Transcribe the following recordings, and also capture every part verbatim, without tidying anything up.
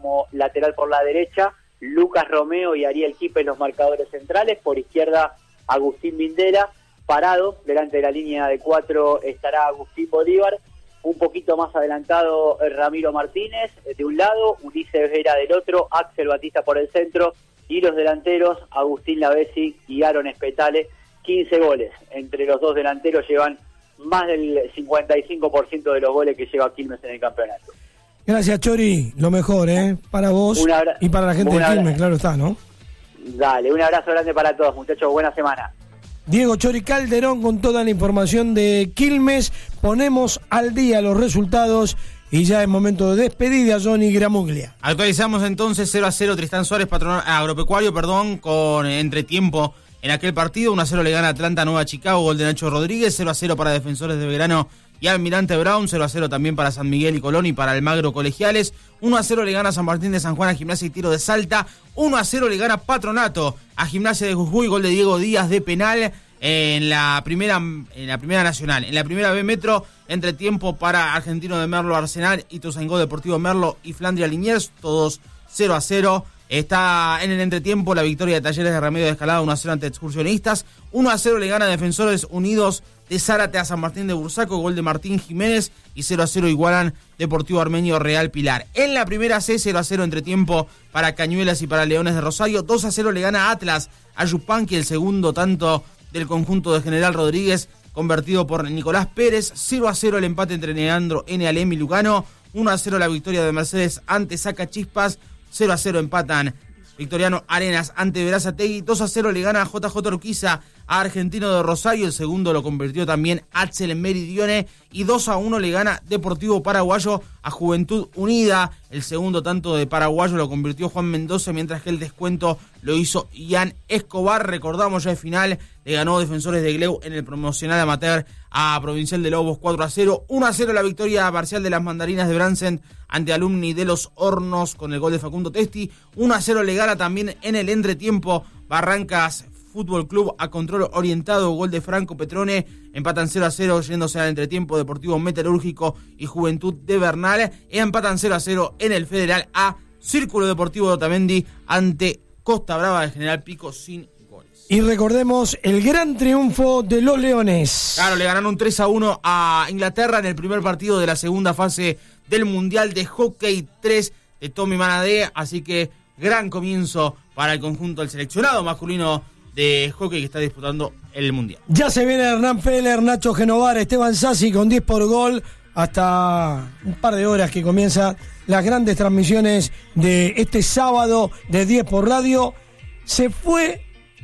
como lateral por la derecha, Lucas Romeo y Ariel Quipes los marcadores centrales. Por izquierda, Agustín Vindera. Parado, delante de la línea de cuatro estará Agustín Bolívar. Un poquito más adelantado, Ramiro Martínez de un lado, Ulises Vera del otro, Axel Batista por el centro, y los delanteros, Agustín Lavesi y Aaron Espetale. quince goles. Entre los dos delanteros llevan más del cincuenta y cinco por ciento de los goles que lleva Quilmes en el campeonato. Gracias, Chori, lo mejor, ¿eh? Para vos abra- y para la gente de Quilmes, claro está, ¿no? Dale, un abrazo grande para todos, muchachos, buena semana. Diego Chori Calderón con toda la información de Quilmes. Ponemos al día los resultados y ya es momento de despedida, Johnny Gramuglia. Actualizamos entonces cero a cero Tristán Suárez, Patronal Agropecuario, perdón, con entretiempo en aquel partido. uno a cero le gana Atlanta Nueva Chicago, gol de Nacho Rodríguez. cero a cero para Defensores de Belgrano y Almirante Brown. cero a cero también para San Miguel y Colón y para Almagro Colegiales. uno a cero le gana San Martín de San Juan a Gimnasia y Tiro de Salta. uno a cero le gana Patronato a Gimnasia de Jujuy, gol de Diego Díaz de penal en la primera en la primera nacional. En la primera B Metro, entretiempo para Argentino de Merlo Arsenal, Ituzaingó Deportivo Merlo y Flandria Liniers, todos cero a cero. Está en el entretiempo la victoria de Talleres de Remedio de Escalada uno a cero ante Excursionistas. uno a cero le gana Defensores Unidos de Zárate a San Martín de Bursaco, gol de Martín Jiménez, y cero a cero igualan Deportivo Armenio Real Pilar. En la primera C, cero a cero entretiempo para Cañuelas y para Leones de Rosario. dos a cero le gana Atlas a Yupanqui, el segundo tanto del conjunto de General Rodríguez, convertido por Nicolás Pérez. cero a cero el empate entre Leandro N. Alem y Lugano. uno a cero la victoria de Mercedes ante Sacachispas. cero a cero empatan Victoriano Arenas ante Verazategui. dos a cero le gana a J J Urquiza a Argentino de Rosario. El segundo lo convirtió también Axel Meridione. Y dos a uno le gana Deportivo Paraguayo a Juventud Unida. El segundo tanto de Paraguayo lo convirtió Juan Mendoza, mientras que el descuento lo hizo Ian Escobar. Recordamos ya el final, le ganó Defensores de Gleu en el promocional amateur a Provincial de Lobos cuatro a cero. uno a cero la victoria parcial de las Mandarinas de Bransen ante Alumni de los Hornos con el gol de Facundo Testi. uno a cero le gana también en el entretiempo Barrancas Fútbol Club a Control Orientado, gol de Franco Petrone. Empatan cero a cero yéndose al entretiempo Deportivo Metalúrgico y Juventud de Bernal. Y empatan cero a cero en el Federal A Círculo Deportivo de Otamendi ante Costa Brava de General Pico sin goles. Y recordemos el gran triunfo de los Leones. Claro, le ganaron tres a uno a Inglaterra en el primer partido de la segunda fase del Mundial de Hockey tres de Tommy Manadé. Así que gran comienzo para el conjunto del seleccionado masculino de hockey que está disputando el Mundial. Ya se viene Hernán Feller, Nacho Genovar, Esteban Sassi con diez por gol. Hasta un par de horas que comienzan las grandes transmisiones de este sábado de diez por radio. Se fue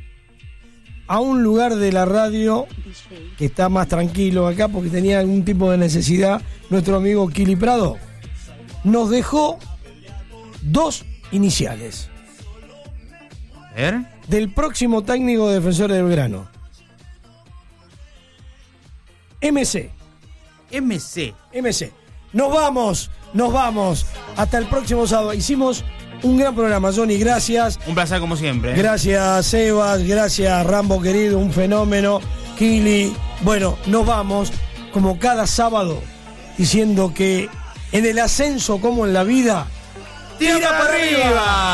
a un lugar de la radio que está más tranquilo acá porque tenía algún tipo de necesidad nuestro amigo Kili Prado. Nos dejó dos iniciales. A ver. Del próximo técnico de Defensores de Belgrano. M C. M C. M C. Nos vamos, nos vamos. Hasta el próximo sábado. Hicimos un gran programa, Johnny, gracias. Un placer como siempre. Gracias, Sebas, gracias, Rambo querido, un fenómeno. Kili. Bueno, nos vamos como cada sábado diciendo que en el ascenso como en la vida, ¡tira para arriba!